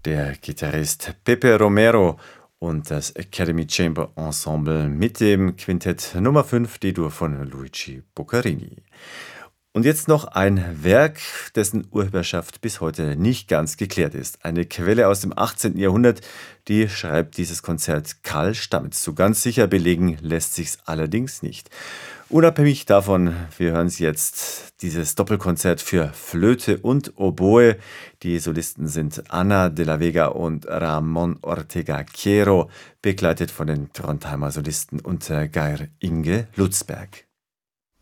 der Gitarrist Pepe Romero und das Academy Chamber Ensemble mit dem Quintett Nummer 5 D-Dur von Luigi Boccherini. Und jetzt noch ein Werk, dessen Urheberschaft bis heute nicht ganz geklärt ist. Eine Quelle aus dem 18. Jahrhundert, die schreibt dieses Konzert Karl Stamitz. So ganz sicher belegen lässt sich's allerdings nicht. Unabhängig davon, wir hören Sie jetzt dieses Doppelkonzert für Flöte und Oboe. Die Solisten sind Ana de la Vega und Ramon Ortega Quiero, begleitet von den Trondheimer Solisten unter Geir Inge Lutzberg.